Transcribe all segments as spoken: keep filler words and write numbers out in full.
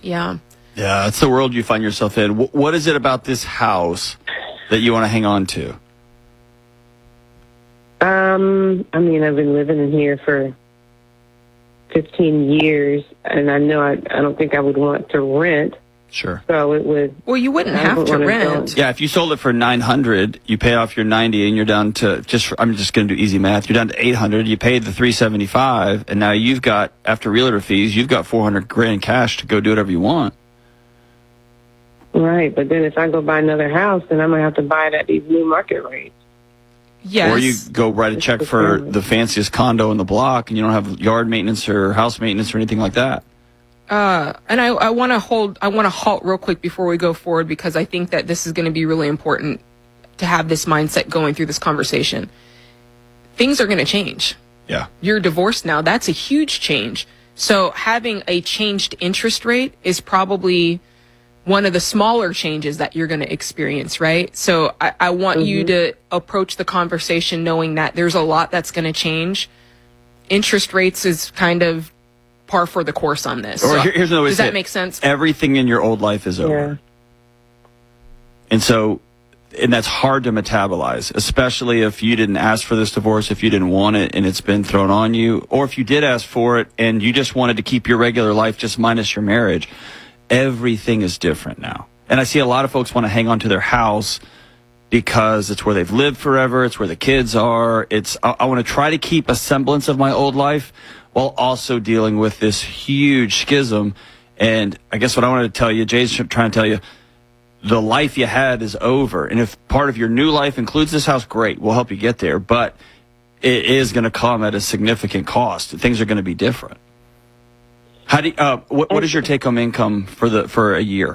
Yeah. Yeah, that's the world you find yourself in. W- what is it about this house that you want to hang on to? Um, I mean, I've been living in here for fifteen years, and I know I, I don't think I would want to rent. Sure. So it would. Well, you wouldn't I have would to wanna rent. go- Yeah, if you sold it for nine hundred, you pay off your ninety, and you're down to just. I'm just going to do easy math. You're down to eight hundred. You paid the three seventy five, and now you've got, after realtor fees, you've got four hundred grand cash to go do whatever you want. Right, but then if I go buy another house, then I'm gonna have to buy it at these new market rates. Yes. Or you go write a check the for family. the fanciest condo in the block, and you don't have yard maintenance or house maintenance or anything like that. Uh, and I, I want to hold, I want to halt real quick before we go forward, because I think that this is going to be really important to have this mindset going through this conversation. Things are going to change. Yeah. You're divorced now. That's a huge change. So having a changed interest rate is probably one of the smaller changes that you're going to experience, right? So I, I want Mm-hmm. you to approach the conversation knowing that there's a lot that's going to change. Interest rates is kind of par for the course on this. Or So, here- here's another way to does say that it. make sense? Everything in your old life is over. Yeah. And so, and that's hard to metabolize, especially if you didn't ask for this divorce, if you didn't want it and it's been thrown on you, or if you did ask for it and you just wanted to keep your regular life just minus your marriage. Everything is different now. And I see a lot of folks want to hang on to their house because it's where they've lived forever. It's where the kids are. It's, I, I want to try to keep a semblance of my old life while also dealing with this huge schism. And I guess what I wanted to tell you, Jay's trying to tell you, the life you had is over. And if part of your new life includes this house, great. We'll help you get there. But it is going to come at a significant cost. Things are going to be different. How do you, uh, what, what is your take-home income for the for a year?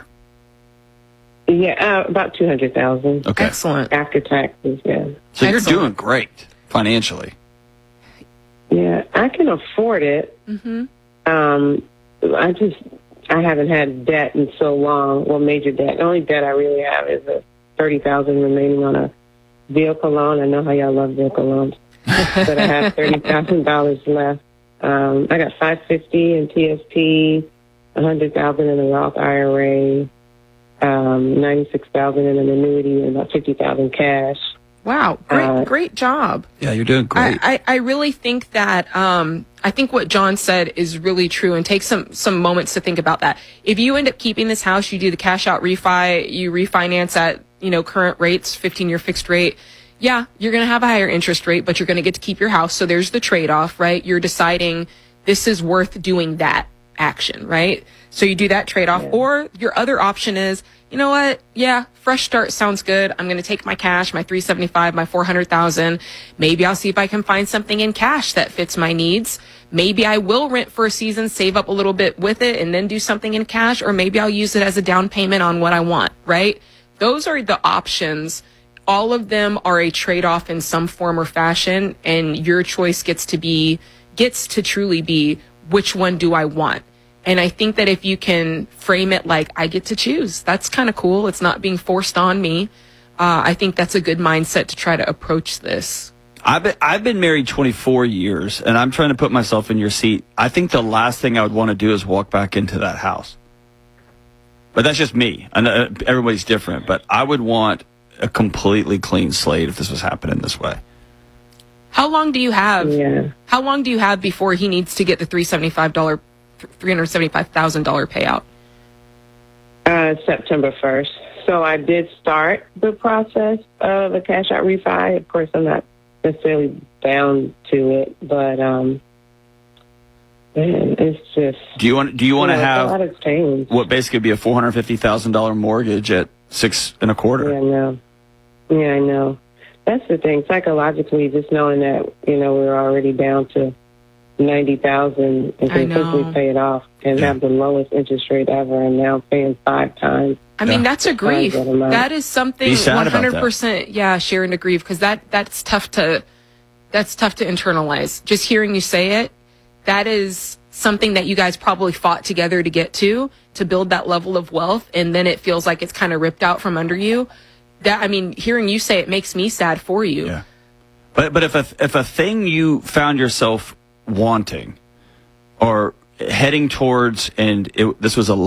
Yeah, uh, about two hundred thousand Okay. Excellent. after taxes. Yeah. So you're Excellent. doing great financially. Yeah, I can afford it. Mm-hmm. Um, I just I haven't had debt in so long. Well, major debt. The only debt I really have is a thirty thousand remaining on a vehicle loan. I know how y'all love vehicle loans, but I have thirty thousand dollars left. Um, I got five fifty in T S P, a hundred thousand in a Roth I R A, um, ninety six thousand in an annuity, and about fifty thousand cash. Wow. Great, Uh, great job. Yeah, you're doing great. I, I, I really think that um, I think what John said is really true, and take some some moments to think about that. If you end up keeping this house, you do the cash out refi, you refinance at you know current rates, fifteen year fixed rate. Yeah, you're going to have a higher interest rate, but you're going to get to keep your house. So there's the trade off, right? You're deciding this is worth doing that action, right? So you do that trade off, Yeah. or your other option is, you know what? Yeah, fresh start sounds good. I'm going to take my cash, my three seventy-five, my four hundred thousand. Maybe I'll see if I can find something in cash that fits my needs. Maybe I will rent for a season, save up a little bit with it, and then do something in cash, or maybe I'll use it as a down payment on what I want, right? Those are the options. All of them are a trade-off in some form or fashion, and your choice gets to be, gets to truly be, which one do I want? And I think that if you can frame it like, I get to choose, that's kind of cool. It's not being forced on me. Uh, I think that's a good mindset to try to approach this. I've been, I've been married twenty-four years, and I'm trying to put myself in your seat. I think the last thing I would want to do is walk back into that house. But that's just me. I know everybody's different, but I would want a completely clean slate if this was happening this way. How long do you have? Yeah. How long do you have before he needs to get the three hundred seventy-five dollars, three hundred seventy-five thousand dollars payout? Uh, September first. So I did start the process of a cash out refi. Of course, I'm not necessarily bound to it, but um, man, it's just. Do you want? Do you want to you know, have a lot has changed. what basically be a four hundred fifty thousand dollar mortgage at six and a quarter? Yeah, I know. Yeah, I know. That's the thing. Psychologically, just knowing that you know we're already down to ninety thousand and I can know. quickly pay it off and Yeah. have the lowest interest rate ever, and now paying five times. I mean, Yeah. that's a grief. That amount. That is something Be sad one about that. hundred percent. Yeah, sharing a grief, because that that's tough to that's tough to internalize. Just hearing you say it, that is something that you guys probably fought together to get to to build that level of wealth, and then it feels like it's kind of ripped out from under you. That I mean, hearing you say it makes me sad for you. Yeah. But but if a if a thing you found yourself wanting or heading towards, and it, this was a